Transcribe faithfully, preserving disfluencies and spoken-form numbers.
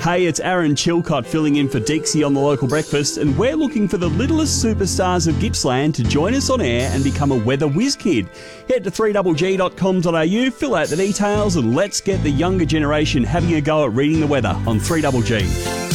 Hey, it's Aaron Chilcott filling in for Dixie on The Local Breakfast, and we're looking for the littlest superstars of Gippsland to join us on air and become a weather whiz kid. Head to three g g dot com dot a u, fill out the details, and let's get the younger generation having a go at reading the weather on three G G.